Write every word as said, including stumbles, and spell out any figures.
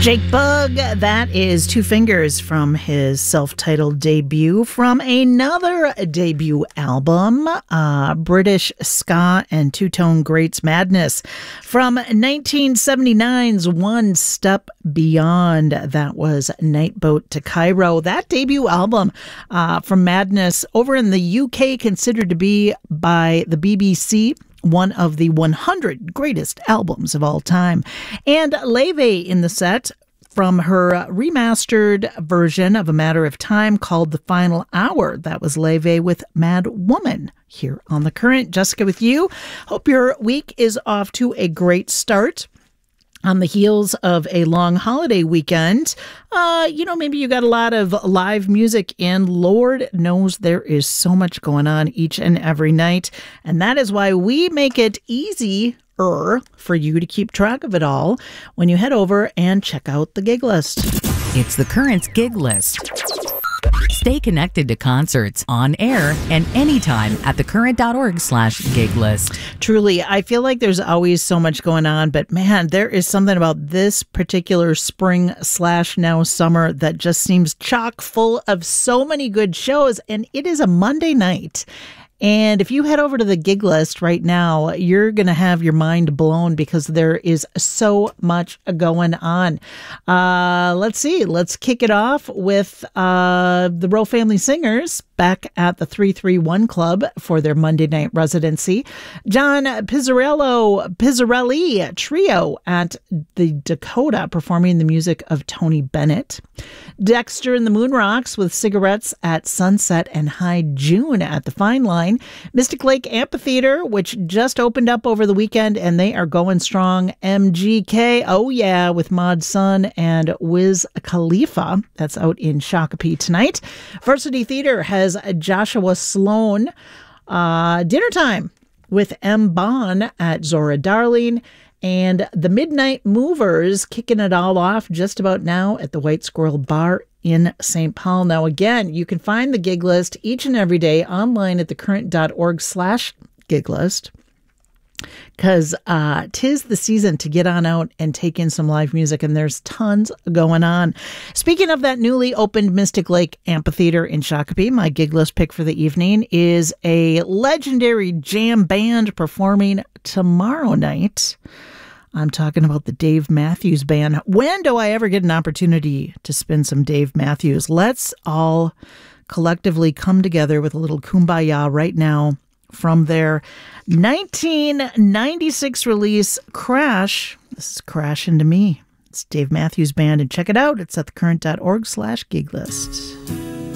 Jake Bugg, that is Two Fingers from his self-titled debut. From another debut album, uh, British ska and two-tone greats Madness. From nineteen seventy-nine's One Step Beyond, that was Night Boat to Cairo. That debut album uh, from Madness over in the U K, considered to be by the B B C one of the one hundred greatest albums of all time. And Laufey in the set from her remastered version of A Matter of Time called The Final Hour. That was Laufey with Mad Woman here on The Current. Jessica with you. Hope your week is off to a great start. On the heels of a long holiday weekend, uh, you know, maybe you got a lot of live music, and Lord knows there is so much going on each and every night. And that is why we make it easier for you to keep track of it all when you head over and check out the gig list. It's The Current's gig list. Stay connected to concerts on air and anytime at thecurrent.org slash gig list. Truly, I feel like there's always so much going on, but man, there is something about this particular spring slash now summer that just seems chock full of so many good shows, and it is a Monday night. And if you head over to the gig list right now, you're going to have your mind blown because there is so much going on. Uh, let's see. Let's kick it off with uh, the Rowe Family Singers back at the three three one Club for their Monday night residency. John Pizzarello, Pizzarelli Trio at the Dakota performing the music of Tony Bennett. Dexter and the Moonrocks with Cigarettes at Sunset and High June at the Fine Line. Mystic Lake Amphitheater, which just opened up over the weekend, and they are going strong. M G K, oh yeah, with Mod Sun and Wiz Khalifa. That's out in Shakopee tonight. Varsity Theater has Joshua Sloan. Uh, dinner time with M. Bon at Zora Darling. And the Midnight Movers kicking it all off just about now at the White Squirrel Bar in Saint Paul. Now, again, you can find the gig list each and every day online at thecurrent.org slash gig list. Because uh, 'tis the season to get on out and take in some live music, and there's tons going on. Speaking of that newly opened Mystic Lake Amphitheater in Shakopee, my gig list pick for the evening is a legendary jam band performing tomorrow night. I'm talking about the Dave Matthews Band. When do I ever get an opportunity to spin some Dave Matthews? Let's all collectively come together with a little kumbaya right now from their nineteen ninety-six release, Crash. This is Crash Into Me. It's Dave Matthews Band, and check it out. It's at thecurrent.org slash gig list.